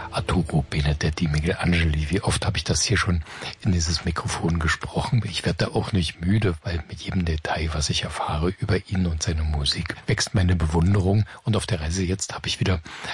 Arturo Benedetti, Michelangeli. Wie oft habe ich das hier schon in dieses Mikrofon gesprochen? Ich werde da auch nicht müde, weil mit jedem Detail, was ich erfahre über ihn und seine Musik, wächst meine Bewunderung. Und auf der Reise jetzt habe ich wieder